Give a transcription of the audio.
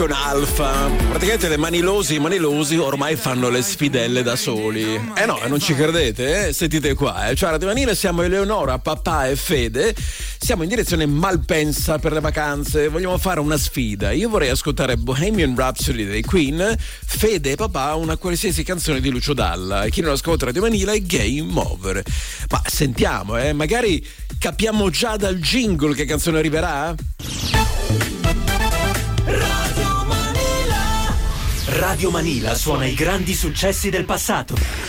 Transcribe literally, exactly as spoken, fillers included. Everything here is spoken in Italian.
con Alfa. Praticamente le manilosi, i manilosi ormai fanno le sfidelle da soli. Eh no, non ci credete, eh? Sentite qua, eh. Cioè, Radio Manila siamo Eleonora, papà e Fede. Siamo in direzione Malpensa per le vacanze. Vogliamo fare una sfida. Io vorrei ascoltare Bohemian Rhapsody dei Queen. Fede e papà una qualsiasi canzone di Lucio Dalla. E chi non ascolta Radio Manila è game over. Ma sentiamo, eh. Magari capiamo già dal jingle che canzone arriverà? Radio Manila suona i grandi successi del passato.